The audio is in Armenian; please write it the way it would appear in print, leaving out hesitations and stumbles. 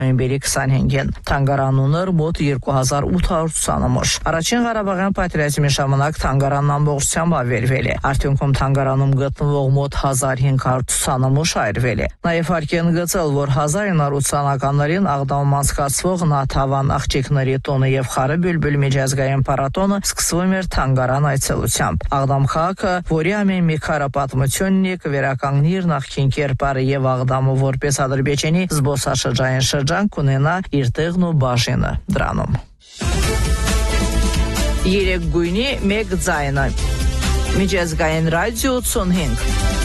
նոյեմբերի 25-ին։ Թանգարանուներ մոտ 2800 ցուցանմուշ։ Առաջին Ղարաբաղյան պատերազմի ժամանակ թանգարանն ամբողջությամբ ավերվել է։ Արդյունքում թանգարանում գտնվող մոտ 1500 ցուցանմուշ այրվել է։ Նաև հարկ են գծել, որ 1980-ականներին Աղդամում անցկացվող Նաթավան աղջիկների տոնը եւ Խարը Բյուլբյուլ միջազգային փառատոնը սկսվում էր թանգարան այցելությամբ։ Աղդամ քաղաքը, որի ամեն մի քարը պատմությունն է, կվերականգնի իր նախկին կերպարը եւ Աղդամը որպես Ադրբեջանի զբոսաշրջային շրջան կունենա իր տեղն ու բաժինը դրանում։ Երեք գույնի մեկ ձայնը։ Միջազգային ռադիո 85